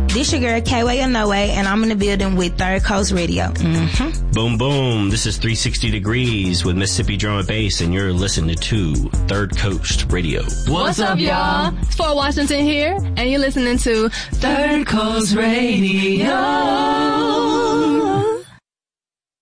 This your girl, K-Way or No Way, and I'm in the building with Third Coast Radio. Mm-hmm. Boom, boom. This is 360 Degrees with Mississippi Drum and Bass, and you're listening to Third Coast Radio. What's up, y'all? It's Fort Washington here, and you're listening to Third Coast Radio.